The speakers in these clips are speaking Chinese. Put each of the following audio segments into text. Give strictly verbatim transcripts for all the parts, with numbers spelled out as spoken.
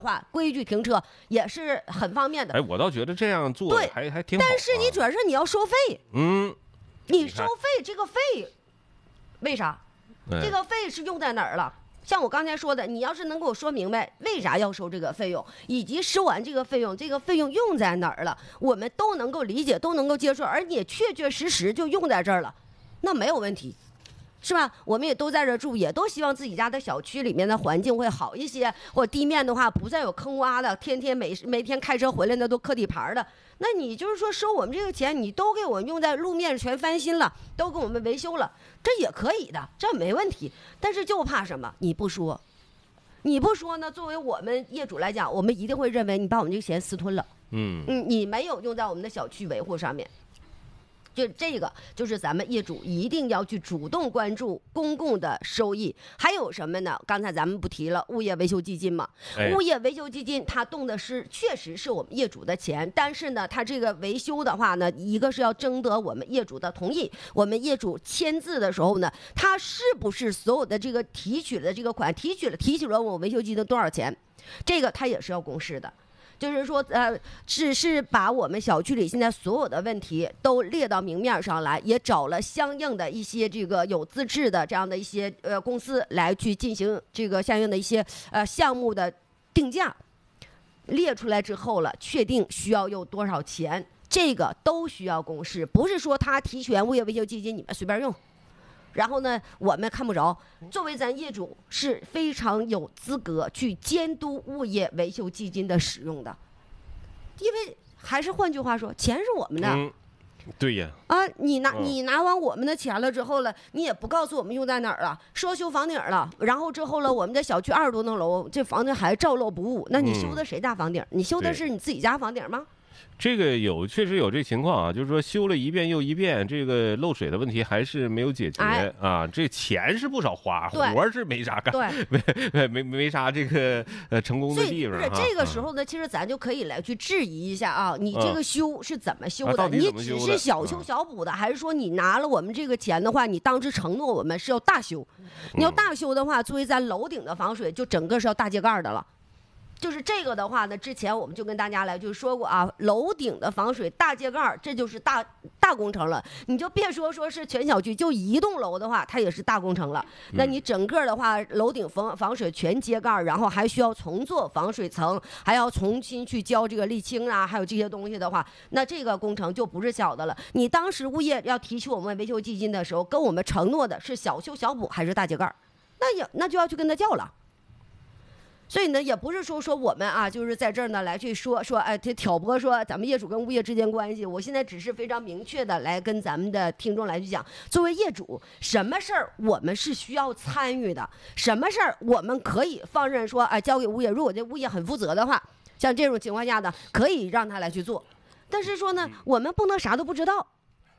话，规矩停车也是很方便的。 哎，我倒觉得这样做对还还挺好、啊。 但是你主要是你要收费， 嗯， 你收费这个费，为啥？ 哎、 这个费是用在哪儿了？像我刚才说的，你要是能给我说明白为啥要收这个费用，以及收完这个费用，这个费用用在哪儿了，我们都能够理解，都能够接受，而且确确实实就用在这儿了，那没有问题。是吧？我们也都在这住，也都希望自己家的小区里面的环境会好一些，或地面的话不再有坑洼的，天天每每天开车回来那都磕底盘的。那你就是说收我们这个钱，你都给我们用在路面全翻新了，都给我们维修了，这也可以的，这没问题。但是就怕什么？你不说，你不说呢？作为我们业主来讲，我们一定会认为你把我们这个钱私吞了。 嗯嗯，你没有用在我们的小区维护上面。就这个，就是咱们业主一定要去主动关注公共的收益。还有什么呢？刚才咱们不提了，物业维修基金嘛。 哎、 物业维修基金它动的是确实是我们业主的钱，但是呢，它这个维修的话呢，一个是要征得我们业主的同意，我们业主签字的时候呢，它是不是所有的这个提取的这个款提取了提取了我维修基金多少钱，这个它也是要公示的。就是说，呃，是是把我们小区里现在所有的问题都列到明面上来，也找了相应的一些这个有资质的这样的一些呃公司来去进行这个相应的一些呃项目的定价，列出来之后了，确定需要有多少钱，这个都需要公示，不是说他提权物业维修基金你们随便用。然后呢，我们看不着。作为咱业主是非常有资格去监督物业维修基金的使用的，因为还是换句话说，钱是我们的。 嗯，对呀。 啊，你拿嗯你拿完我们的钱了之后了，你也不告诉我们用在哪儿了，说修房顶了，然后之后了，我们这小区二十多栋楼，这房子还照漏不误，那你修的谁家房顶？你修的是你自己家房顶吗？ 这个有确实有这情况啊，就是说修了一遍又一遍，这个漏水的问题还是没有解决、哎、啊。这钱是不少花，活是没啥干， 对， 没没没啥这个呃成功的地方。 所以这个时候呢，其实咱就可以来去质疑一下啊，你这个修是怎么修的？ 啊、 你只是小修小补的，还是说你拿了我们这个钱的话，你当时承诺我们是要大修？你要大修的话，作为咱楼顶的防水，就整个是要大揭盖的了。就是这个的话呢，之前我们就跟大家来就说过啊，楼顶的防水大揭盖，这就是大大工程了。你就别说说是全小区，就一栋楼的话，它也是大工程了。那你整个的话，楼顶防防水全揭盖，然后还需要重做防水层，还要重新去浇这个沥青啊，还有这些东西的话，那这个工程就不是小的了。你当时物业要提取我们维修基金的时候，跟我们承诺的是小修小补还是大揭盖？那也那就要去跟他较了。所以呢，也不是说说我们啊，就是在这儿呢来去说说，哎，这挑拨说咱们业主跟物业之间关系。我现在只是非常明确的来跟咱们的听众来去讲，作为业主，什么事儿我们是需要参与的，什么事儿我们可以放任说，哎，交给物业。如果这物业很负责的话，像这种情况下呢，可以让他来去做。但是说呢，我们不能啥都不知道，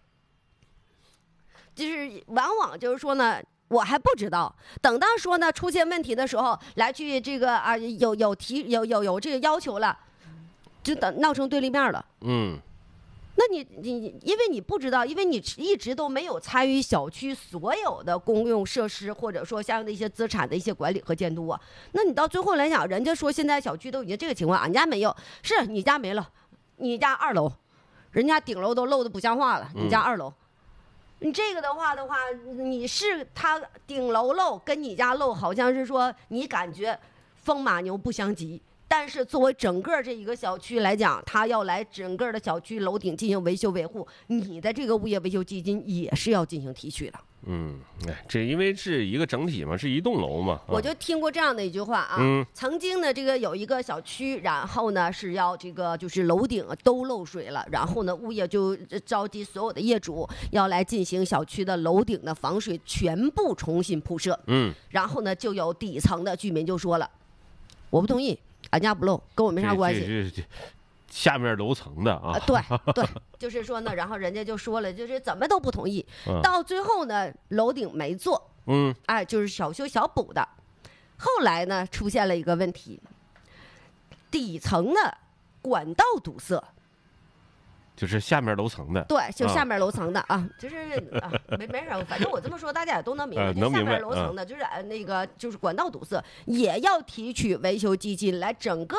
就是往往就是说呢。我还不知道，等到说呢出现问题的时候，来去这个啊有有提有有有这个要求了，就等闹成对立面了。 嗯， 那你你因为你不知道，因为你一直都没有参与小区所有的公用设施或者说相应的一些资产的一些管理和监督啊，那你到最后来讲，人家说现在小区都已经这个情况，俺家没有，是你家没了，你家二楼，人家顶楼都漏得不像话了，你家二楼。嗯你这个的话的话，你是他顶楼漏跟你家漏，好像是说你感觉风马牛不相及。但是作为整个这一个小区来讲，他要来整个的小区楼顶进行维修维护，你的这个物业维修基金也是要进行提取的。 嗯，哎，这因为是一个整体嘛，是一栋楼嘛。 我就听过这样的一句话啊， 嗯、 曾经呢，这个有一个小区，然后呢是要这个就是楼顶都漏水了，然后呢物业就召集所有的业主要来进行小区的楼顶的防水全部重新铺设。 嗯， 然后呢就有底层的居民就说了，我不同意，俺家不漏，跟我没啥关系。 这这这下面楼层的啊， 呃、对对，就是说呢，然后人家就说了，就是怎么都不同意， 嗯、 到最后呢，楼顶没做， 嗯， 哎，就是小修小补的。后来呢，出现了一个问题，底层的管道堵塞， 就是下面楼层的， 对，就下面楼层的啊，啊就是啊，没没啥，反正我这么说大家也都能明白， 呃、 就下面楼层的，就是呃那个就是管道堵塞，也要提取维修基金来整个